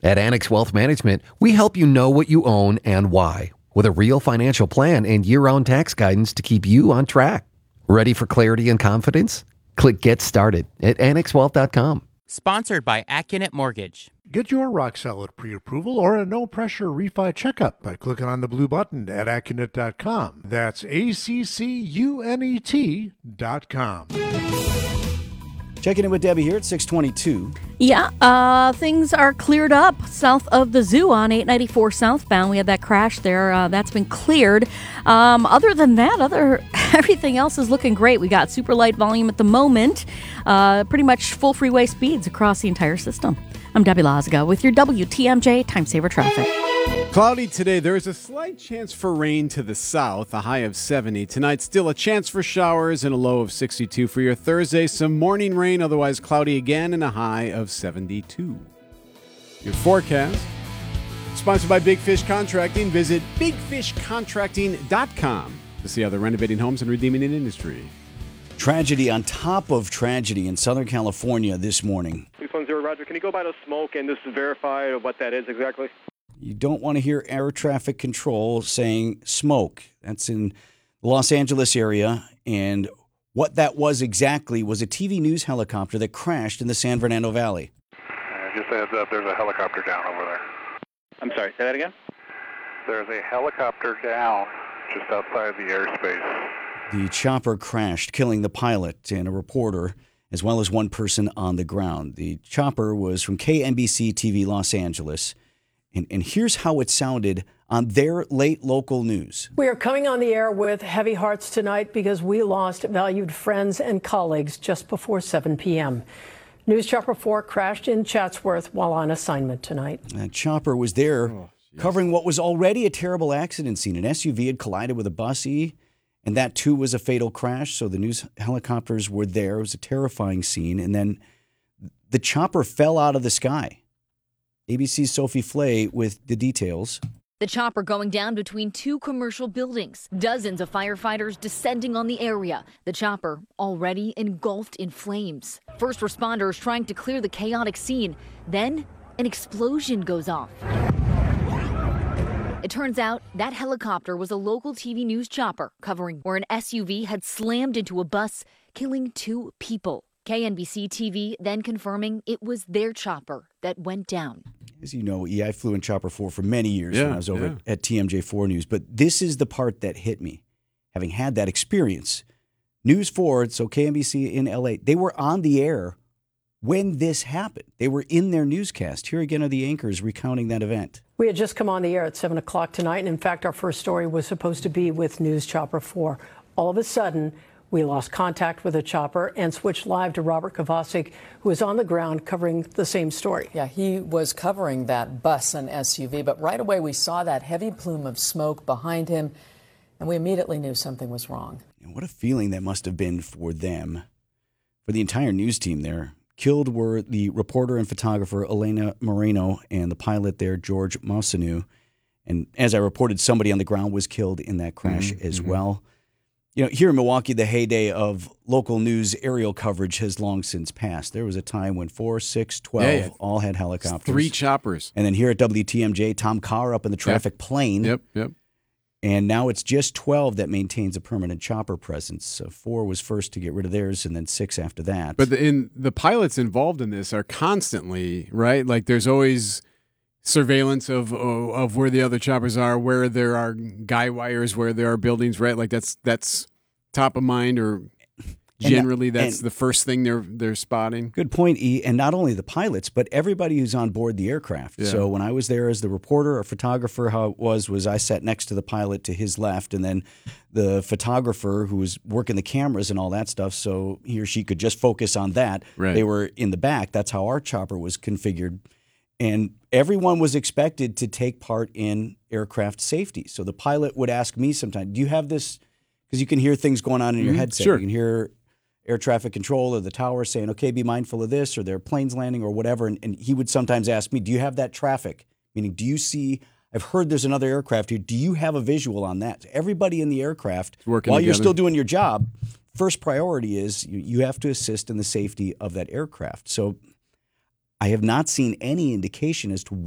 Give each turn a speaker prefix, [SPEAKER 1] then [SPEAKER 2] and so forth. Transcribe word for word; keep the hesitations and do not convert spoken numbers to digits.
[SPEAKER 1] At Annex Wealth Management, we help you know what you own and why, with a real financial plan and year-round tax guidance to keep you on track. Ready for clarity and confidence? Click Get Started at annex wealth dot com.
[SPEAKER 2] Sponsored by Accunet Mortgage.
[SPEAKER 3] Get your rock-solid pre-approval or a no-pressure refi checkup by clicking on the blue button at accunet dot com. That's A C C U N E T dot com.
[SPEAKER 4] Checking in with Debbie here at six twenty-two.
[SPEAKER 5] Yeah, uh, things are cleared up south of the zoo on eight ninety-four southbound. We had that crash there. Uh, that's been cleared. Um, other than that, other everything else is looking great. We got super light volume at the moment. Uh, pretty much full freeway speeds across the entire system. I'm Debbie Lazaga with your W T M J Time Saver Traffic.
[SPEAKER 6] Cloudy today. There is a slight chance for rain to the south, a high of seventy. Tonight, still a chance for showers and a low of sixty-two. For your Thursday, some morning rain, otherwise cloudy again, and a high of seventy-two. Your forecast, sponsored by Big Fish Contracting. Visit big fish contracting dot com to see how they're renovating homes and redeeming an industry.
[SPEAKER 4] Tragedy on top of tragedy in Southern California this morning.
[SPEAKER 7] three one zero, Roger. Can you go by the smoke and just verify what that is exactly?
[SPEAKER 4] You don't want to hear air traffic control saying smoke. That's in the Los Angeles area. And what that was exactly was a T V news helicopter that crashed in the San Fernando Valley.
[SPEAKER 8] Uh, just a heads up, there's a helicopter down over there.
[SPEAKER 7] I'm sorry, say that again?
[SPEAKER 8] There's a helicopter down just outside the airspace.
[SPEAKER 4] The chopper crashed, killing the pilot and a reporter, as well as one person on the ground. The chopper was from K N B C T V Los Angeles. And, and here's how it sounded on their late local news.
[SPEAKER 9] We are coming on the air with heavy hearts tonight because we lost valued friends and colleagues just before seven p.m. News Chopper four crashed in Chatsworth while on assignment tonight.
[SPEAKER 4] That chopper was there oh, yes. covering what was already a terrible accident scene. An S U V had collided with a bus E, and that too was a fatal crash. So the news helicopters were there. It was a terrifying scene. And then the chopper fell out of the sky. A B C's Sophie Flay with the details.
[SPEAKER 10] The chopper going down between two commercial buildings. Dozens of firefighters descending on the area. The chopper already engulfed in flames. First responders trying to clear the chaotic scene. Then an explosion goes off. It turns out that helicopter was a local T V news chopper covering where an S U V had slammed into a bus, killing two people. K N B C T V then confirming it was their chopper that went down.
[SPEAKER 4] As you know, E, I flew in Chopper four for many years
[SPEAKER 6] yeah,
[SPEAKER 4] when I was over
[SPEAKER 6] yeah.
[SPEAKER 4] at, at T M J four News. But this is the part that hit me. Having had that experience, News four, so K N B C in L A, they were on the air when this happened. They were in their newscast. Here again are the anchors recounting that event.
[SPEAKER 9] We had just come on the air at seven o'clock tonight, and in fact, our first story was supposed to be with News Chopper four. All of a sudden, we lost contact with the chopper and switched live to Robert Kovacic, who is on the ground covering the same story.
[SPEAKER 11] Yeah, he was covering that bus and S U V, but right away we saw that heavy plume of smoke behind him, and we immediately knew something was wrong.
[SPEAKER 4] And what a feeling that must have been for them, for the entire news team there. Killed were the reporter and photographer Elena Moreno and the pilot there, George Mausanu. And as I reported, somebody on the ground was killed in that crash mm-hmm, as mm-hmm. well. You know, here in Milwaukee, the heyday of local news aerial coverage has long since passed. There was a time when four, six, twelve yeah, yeah. all had helicopters.
[SPEAKER 6] Three choppers.
[SPEAKER 4] And then here at W T M J, Tom Carr up in the traffic
[SPEAKER 6] yep.
[SPEAKER 4] plane.
[SPEAKER 6] Yep, yep.
[SPEAKER 4] And now it's just twelve that maintains a permanent chopper presence. So four was first to get rid of theirs, and then six after that.
[SPEAKER 6] But the, in, the pilots involved in this are constantly, right? Like there's always surveillance of of where the other choppers are, where there are guy wires, where there are buildings, right? Like that's that's top of mind, or generally and, that's and, the first thing they're they're spotting.
[SPEAKER 4] Good point, E. And not only the pilots, but everybody who's on board the aircraft. Yeah. So when I was there as the reporter or photographer, how it was was I sat next to the pilot to his left, and then the photographer who was working the cameras and all that stuff, so he or she could just focus on that.
[SPEAKER 6] Right.
[SPEAKER 4] They were in the back. That's how our chopper was configured. And everyone was expected to take part in aircraft safety. So the pilot would ask me sometimes, do you have this? Because you can hear things going on in your
[SPEAKER 6] mm-hmm.
[SPEAKER 4] headset.
[SPEAKER 6] Sure.
[SPEAKER 4] You can hear air traffic control or the tower saying, okay, be mindful of this, or there are planes landing or whatever. And, and he would sometimes ask me, do you have that traffic? Meaning, do you see, I've heard there's another aircraft here. Do you have a visual on that? Everybody in the aircraft, while
[SPEAKER 6] together.
[SPEAKER 4] You're still doing your job, first priority is you, you have to assist in the safety of that aircraft. So I have not seen any indication as to